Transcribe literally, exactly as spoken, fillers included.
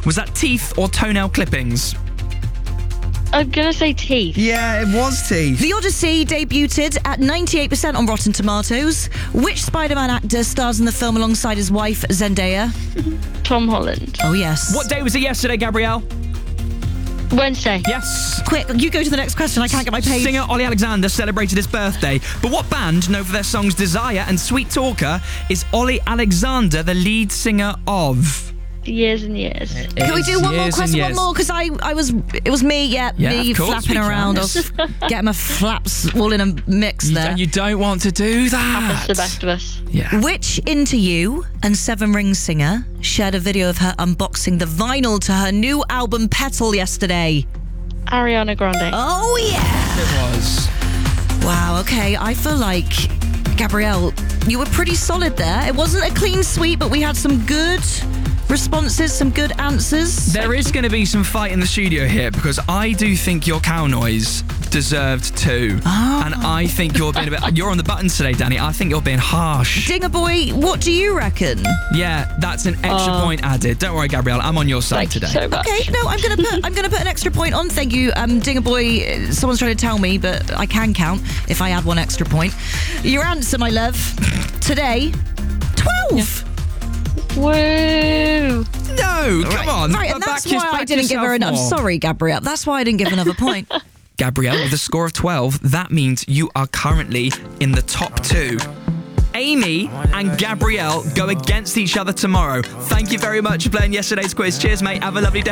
Was that teeth or toenail clippings? I'm going to say teeth. Yeah, it was teeth. The Odyssey debuted at ninety-eight percent on Rotten Tomatoes. Which Spider-Man actor stars in the film alongside his wife, Zendaya? Tom Holland. Oh, yes. What day was it yesterday, Gabrielle? Wednesday. Yes. Quick, you go to the next question. I can't get my page. Singer Ollie Alexander celebrated his birthday. But what band, known for their songs Desire and Sweet Talker, is Ollie Alexander the lead singer of? Years and years. Can we do one more question? One more, because I, I was, it was me. Yeah, Yeah, me of course flapping we can. around. I was getting my flaps all in a mix there. And you don't want to do that. Happens to the best of us. Yeah. Which Into You and Seven Rings singer shared a video of her unboxing the vinyl to her new album Petal yesterday? Ariana Grande. Oh, yeah. It was. Wow, okay. I feel like, Gabrielle, you were pretty solid there. It wasn't a clean sweep, but we had some good responses, some good answers. There is going to be some fight in the studio here because I do think your cow noise deserved two. Oh. And I think you're being a bit... You're on the buttons today, Danny. I think you're being harsh. Dinger Boy, what do you reckon? Yeah, that's an extra Oh. point added. Don't worry, Gabrielle. I'm on your side Thank you today. so much. Okay, no, I'm gonna put I'm gonna put an extra point on. Thank you, um, Dinger Boy. Someone's trying to tell me, but I can count if I add one extra point. Your answer, my love, today, twelve. Woo! No, come on. Right, and Back that's your- why I back didn't give her yourself enough. more. Sorry, Gabrielle. That's why I didn't give another point. Gabrielle, with a score of twelve, that means you are currently in the top two. Amy and Gabrielle go against each other tomorrow. Thank you very much for playing yesterday's quiz. Cheers, mate. Have a lovely day.